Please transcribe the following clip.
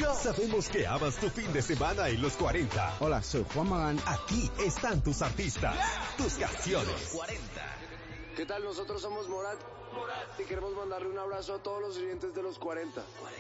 Sabemos que amas tu fin de semana en los 40. Hola, soy Juan Magán. Aquí están tus artistas, tus canciones. 40. ¿Qué tal? Nosotros somos Morat y queremos mandarle un abrazo a todos los oyentes de los 40.